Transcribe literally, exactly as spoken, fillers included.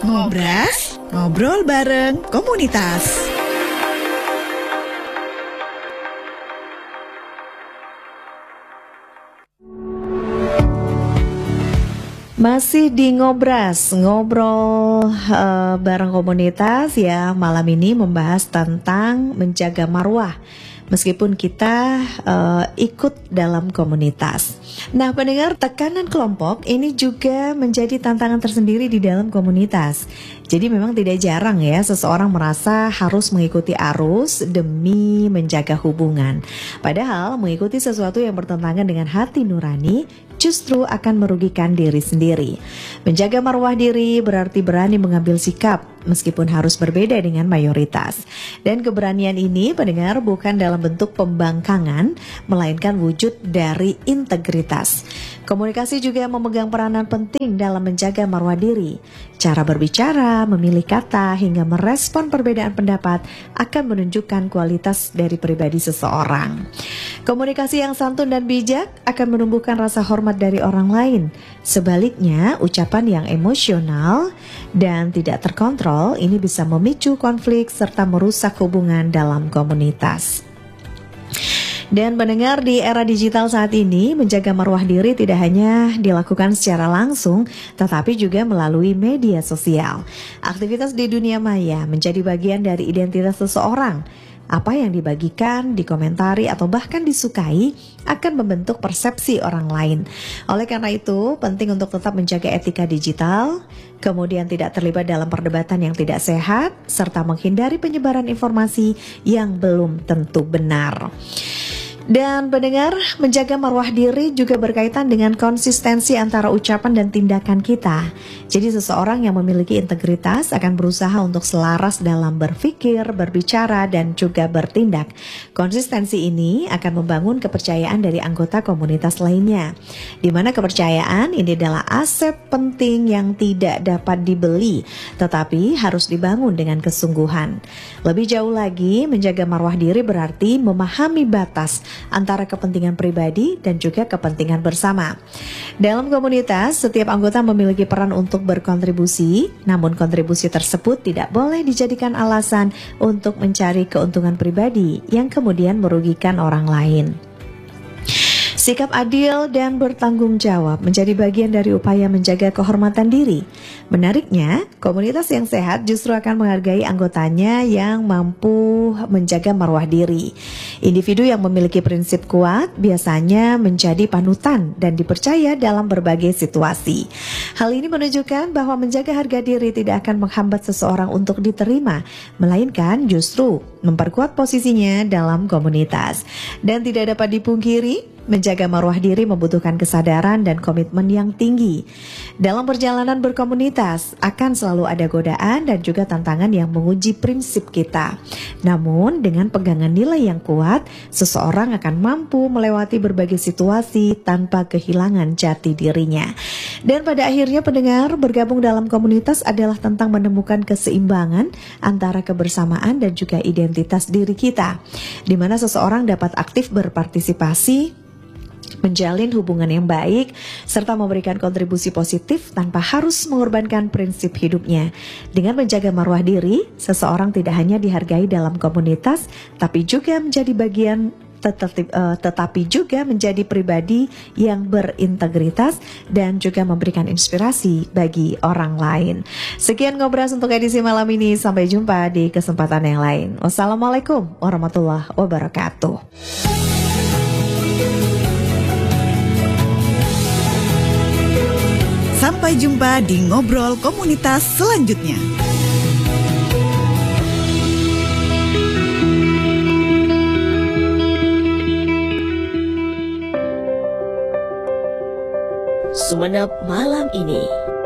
Ngobras, ngobrol bareng komunitas. Masih di Ngobras, ngobrol uh, bareng komunitas ya. Malam ini membahas tentang menjaga marwah meskipun kita uh, ikut dalam komunitas. Nah, pendengar, tekanan kelompok ini juga menjadi tantangan tersendiri di dalam komunitas. Jadi memang tidak jarang ya seseorang merasa harus mengikuti arus demi menjaga hubungan. Padahal mengikuti sesuatu yang bertentangan dengan hati nurani justru akan merugikan diri sendiri. Menjaga marwah diri berarti berani mengambil sikap meskipun harus berbeda dengan mayoritas. Dan keberanian ini, pendengar, bukan dalam bentuk pembangkangan, melainkan wujud dari integritas. Komunikasi juga memegang peranan penting dalam menjaga marwah diri. Cara berbicara, memilih kata, hingga merespon perbedaan pendapat akan menunjukkan kualitas dari pribadi seseorang. Komunikasi yang santun dan bijak akan menumbuhkan rasa hormat dari orang lain. Sebaliknya, ucapan yang emosional dan tidak terkontrol ini bisa memicu konflik serta merusak hubungan dalam komunitas. Dan mendengar, di era digital saat ini, menjaga marwah diri tidak hanya dilakukan secara langsung, tetapi juga melalui media sosial. Aktivitas di dunia maya menjadi bagian dari identitas seseorang. Apa yang dibagikan, dikomentari, atau bahkan disukai akan membentuk persepsi orang lain. Oleh karena itu, penting untuk tetap menjaga etika digital, kemudian tidak terlibat dalam perdebatan yang tidak sehat, serta menghindari penyebaran informasi yang belum tentu benar. Dan pendengar, menjaga marwah diri juga berkaitan dengan konsistensi antara ucapan dan tindakan kita. Jadi seseorang yang memiliki integritas akan berusaha untuk selaras dalam berpikir, berbicara, dan juga bertindak. Konsistensi ini akan membangun kepercayaan dari anggota komunitas lainnya, di mana kepercayaan ini adalah aset penting yang tidak dapat dibeli, tetapi harus dibangun dengan kesungguhan. Lebih jauh lagi, menjaga marwah diri berarti memahami batas antara kepentingan pribadi dan juga kepentingan bersama. Dalam komunitas, setiap anggota memiliki peran untuk berkontribusi, namun kontribusi tersebut tidak boleh dijadikan alasan untuk mencari keuntungan pribadi yang kemudian merugikan orang lain. Sikap adil dan bertanggung jawab menjadi bagian dari upaya menjaga kehormatan diri. Menariknya, komunitas yang sehat justru akan menghargai anggotanya yang mampu menjaga marwah diri. Individu yang memiliki prinsip kuat biasanya menjadi panutan dan dipercaya dalam berbagai situasi. Hal ini menunjukkan bahwa menjaga harga diri tidak akan menghambat seseorang untuk diterima, melainkan justru memperkuat posisinya dalam komunitas. Dan tidak dapat dipungkiri, menjaga marwah diri membutuhkan kesadaran dan komitmen yang tinggi. Dalam perjalanan berkomunitas, akan selalu ada godaan dan juga tantangan yang menguji prinsip kita. Namun, dengan pegangan nilai yang kuat, seseorang akan mampu melewati berbagai situasi tanpa kehilangan jati dirinya. Dan pada akhirnya, pendengar, bergabung dalam komunitas adalah tentang menemukan keseimbangan antara kebersamaan dan juga identitas diri kita, di mana seseorang dapat aktif berpartisipasi, menjalin hubungan yang baik, serta memberikan kontribusi positif tanpa harus mengorbankan prinsip hidupnya. Dengan menjaga marwah diri, seseorang tidak hanya dihargai dalam komunitas, tapi juga menjadi bagian tetapi, uh, tetapi juga menjadi pribadi yang berintegritas dan juga memberikan inspirasi bagi orang lain. Sekian Ngobras untuk edisi malam ini. Sampai jumpa di kesempatan yang lain. Wassalamualaikum warahmatullahi wabarakatuh. Sampai jumpa di ngobrol komunitas selanjutnya. Sumenep malam ini.